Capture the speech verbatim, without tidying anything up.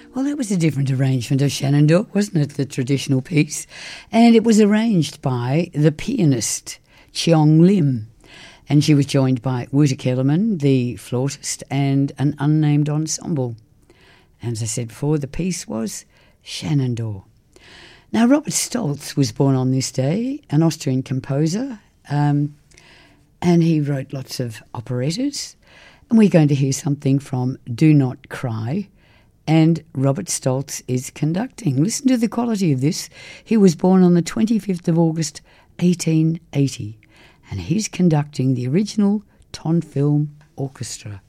Well, that was a different arrangement of Shenandoah, wasn't it, the traditional piece? And it was arranged by the pianist Cheong Lim. And she was joined by Wouter Kellerman, the flautist, and an unnamed ensemble. And as I said before, the piece was Shenandoah. Now, Robert Stolz was born on this day, an Austrian composer, um, and he wrote lots of operettas. And we're going to hear something from Do Not Cry, and Robert Stolz is conducting. Listen to the quality of this. He was born on the twenty-fifth of August, eighteen eighty, and he's conducting the original Ton Film Orchestra.